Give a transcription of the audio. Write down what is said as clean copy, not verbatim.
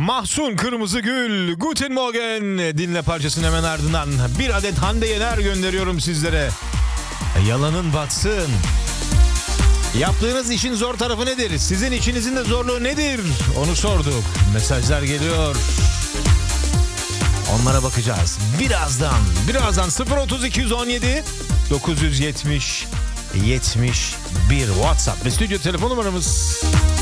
Mahsun Kırmızıgül, Guten Morgen dinle parçasının hemen ardından bir adet Hande Yener gönderiyorum sizlere. Yalanın batsın. Yaptığınız işin zor tarafı nedir? Sizin işinizin de zorluğu nedir? Onu sorduk. Mesajlar geliyor. Onlara bakacağız. Birazdan 03217 970 71 WhatsApp ve stüdyo telefon numaramız.